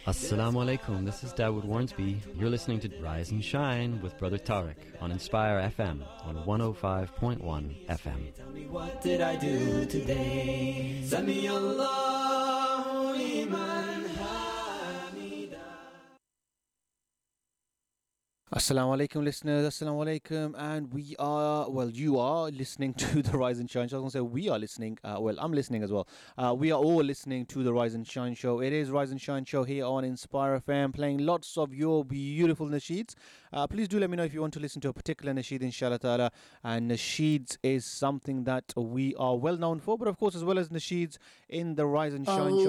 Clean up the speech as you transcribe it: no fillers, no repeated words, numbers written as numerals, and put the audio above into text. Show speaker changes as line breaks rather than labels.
Assalamu alaikum, this is Dawood Warnsby. You're listening to Rise and Shine with Brother Tariq on Inspire FM on 105.1 FM.
Tell me, what did I do today? Sami Allahu liman hamida.
Assalamu alaikum listeners, assalamu alaikum, and you are listening to the Rise and Shine Show. I was going to say we are listening, I'm listening as well. We are all listening to the Rise and Shine Show. It is Rise and Shine Show here on Inspire FM, playing lots of your beautiful nasheeds. Please do let me know if you want to listen to a particular nasheed, inshallah ta'ala. And nasheeds is something that we are well known for, but of course as well as nasheeds in the Rise and Shine Show.